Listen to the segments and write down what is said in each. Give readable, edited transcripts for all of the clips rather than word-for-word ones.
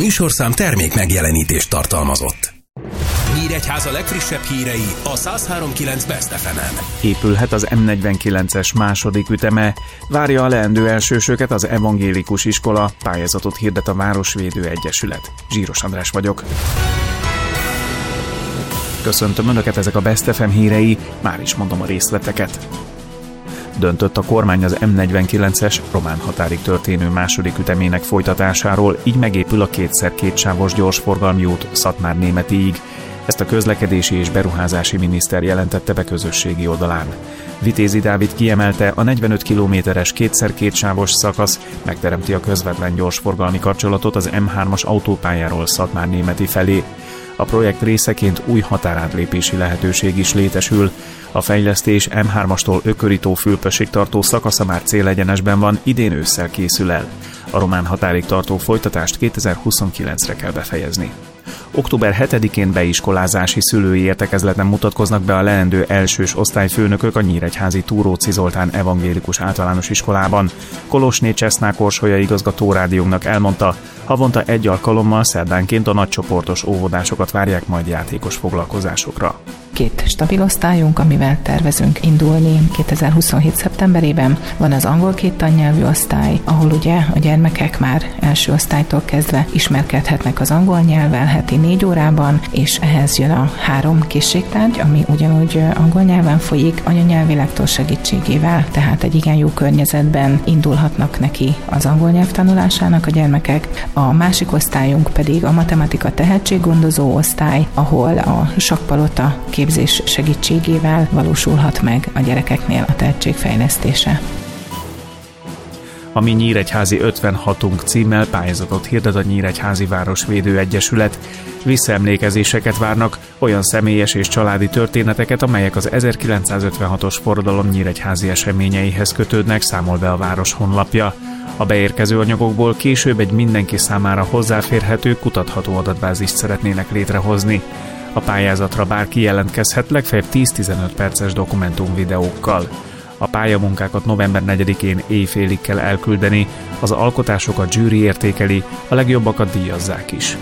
műsorszám termék megjelenítést tartalmazott. Nyíregyháza legfrissebb hírei a 103.9 Best FM-en. Épülhet az M49-es második üteme. Várja a leendő elsősöket az evangélikus iskola, pályázatot hirdet a Városvédő Egyesület. Zsíros András vagyok. Köszöntöm Önöket, ezek a Best FM hírei, már is mondom a részleteket. Döntött a kormány az M49-es román határig történő második ütemének folytatásáról, így megépül a 2x2 sávos gyorsforgalmi út Szatmár-Németyig. Ezt a közlekedési és beruházási miniszter jelentette be közösségi oldalán. Vitézi Dávid kiemelte, a 45 kilométeres 2x2 sávos szakasz megteremti a közvetlen gyorsforgalmi kapcsolatot az M3-as autópályáról Szatmár-Némety felé. A projekt részeként új határátlépési lehetőség is létesül. A fejlesztés M3-astól Ököri-tó-Fülpösig tartó szakasza már célegyenesben van, idén ősszel készül el. A román határig tartó folytatást 2029-re kell befejezni. Október 7-én beiskolázási szülői értekezleten mutatkoznak be a leendő elsős osztályfőnökök a nyíregyházi Túróczi Zoltán evangélikus általános iskolában. Kolosné Csesznák Orsolya igazgató rádiónknak elmondta, havonta egy alkalommal szerdánként a nagycsoportos óvodásokat várják majd játékos foglalkozásokra. 2 stabil osztályunk, amivel tervezünk indulni 2027. szeptemberében. Van az angol 2 tannyelvű osztály, ahol ugye a gyermekek már első osztálytól kezdve ismerkedhetnek az angol nyelvvel heti 4 órában, és ehhez jön a 3 készségtárgy, ami ugyanúgy angol nyelven folyik, anyanyelvi lektor segítségével, tehát egy igen jó környezetben indulhatnak neki az angol nyelv tanulásának a gyermekek. A másik osztályunk pedig a matematika tehetséggondozó osztály, ahol a sakkpalota képzés segítségével valósulhat meg a gyerekeknél a tehetségfejlesztése. A Mi Nyíregyházi 56-unk címmel pályázatot hirdet a Nyíregyházi Városvédő Egyesület. Visszaemlékezéseket várnak, olyan személyes és családi történeteket, amelyek az 1956-os forradalom nyíregyházi eseményeihez kötődnek, számol be a város honlapja. A beérkező anyagokból később egy mindenki számára hozzáférhető, kutatható adatbázist szeretnének létrehozni. A pályázatra bárki jelentkezhet, legfeljebb 10-15 perces dokumentumvideókkal. A pályamunkákat november 4-én éjfélig kell elküldeni, az alkotásokat zsűri értékeli, a legjobbakat díjazzák is.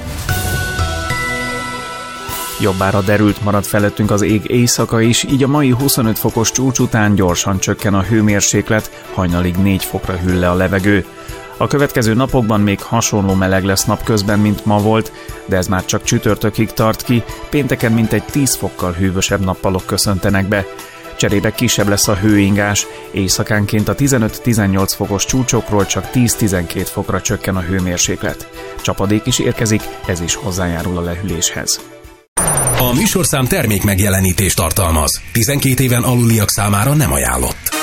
Jobbára derült marad felettünk az ég éjszaka is, így a mai 25 fokos csúcs után gyorsan csökken a hőmérséklet, hajnalig 4 fokra hűl le a levegő. A következő napokban még hasonló meleg lesz napközben, mint ma volt, de ez már csak csütörtökig tart ki, pénteken mintegy 10 fokkal hűvösebb nappalok köszöntenek be. Cserébe kisebb lesz a hőingás, éjszakánként a 15-18 fokos csúcsokról csak 10-12 fokra csökken a hőmérséklet. Csapadék is érkezik, ez is hozzájárul a lehűléshez. A műsorszám termék megjelenítést tartalmaz. 12 éven aluliak számára nem ajánlott.